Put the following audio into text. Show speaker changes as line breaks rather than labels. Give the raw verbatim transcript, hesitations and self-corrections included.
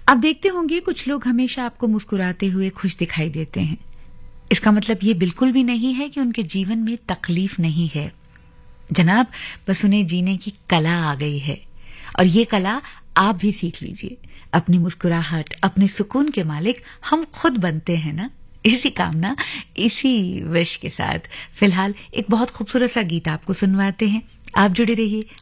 आप देखते होंगे कुछ लोग हमेशा आपको मुस्कुराते हुए खुश दिखाई देते हैं। इसका मतलब ये बिल्कुल भी नहीं है कि उनके जीवन में तकलीफ नहीं है। जनाब, बस उन्हें जीने की कला आ गई है और ये कला आप भी सीख लीजिए। अपनी मुस्कुराहट, अपने सुकून के मालिक हम खुद बनते हैं ना। इसी कामना, इसी विश के साथ फिलहाल एक बहुत खूबसूरत सा गीत आपको सुनवाते हैं। आप जुड़े रहिए